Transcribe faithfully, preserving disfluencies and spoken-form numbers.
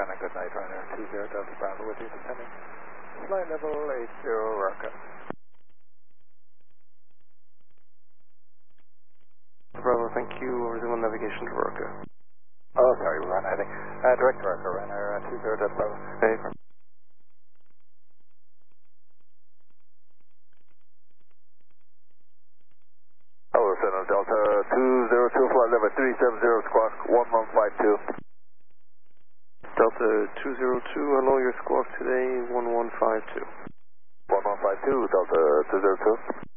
Runner, good night, Runner two zero Delta Bravo with you, descending. Flight level eight zero, Rocket. Bravo, thank you. Resume on navigation to Roca. Oh, sorry, we're on heading. Uh, direct to Roca, Runner two zero Delta Bravo. Okay. Hello, Center Delta two zero two, flight level three seven zero, squawk one one five two. Delta two zero two, hello, your squawk today one one five two. one one five two, Delta two zero two.